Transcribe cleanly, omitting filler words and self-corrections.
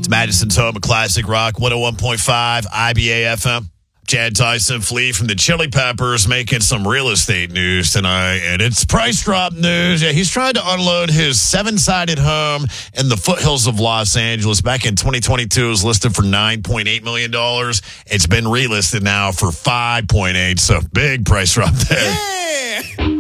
Madison's home of classic rock, 101.5 IBA FM. Chad Tyson Flea from the Chili Peppers making some real estate news tonight, and it's price drop news. Yeah, he's trying to unload his 7-sided home in the foothills of Los Angeles. Back in 2022, it was listed for $9.8 million. It's been relisted now for $5.8, so big price drop there. Yeah!